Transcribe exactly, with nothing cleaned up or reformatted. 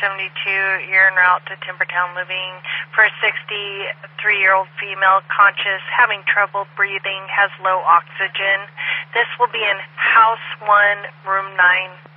seventy-two. You're en route to Timbertown Living for a sixty-three-year-old female, conscious, having trouble breathing, has low oxygen. This will be in House one, Room nine.